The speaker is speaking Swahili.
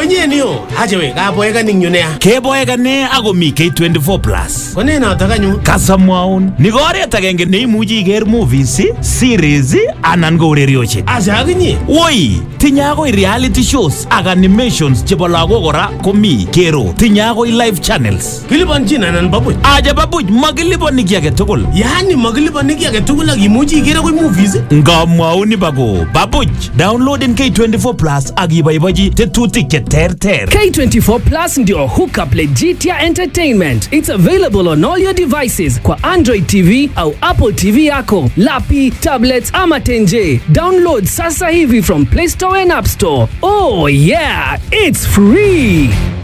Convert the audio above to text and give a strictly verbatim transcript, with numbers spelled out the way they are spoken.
Onye niyo, haje we kaboeka ninyo nea. Keboeka ne ako mi K twenty-four plus. Kone na takanyo. Kasamwaun. Ni oret agenge neimuchi iker movies, series anan ko urerioshek. Asa akinye. Woi, tinye akoi reality shows ak animations chebo lagok kora komi Kero. Tinye akoi live channels. Kilipanchin anan babuch. Aja babuch makilipani ki age tugul. Yani makilipani ki age tugul ak imuchi ikere koi movies. Ngamwauni bako babuch. Downloading K twenty-four plus ak iboibochi tetutik che terter. K twenty-four plus ndio hookup Legitia Entertainment. It's available on all your devices kwa Android T V au Apple T V yako, lapi, tablets ama tenje. Download sasa hivi from Play Store and App Store. Oh yeah, it's free.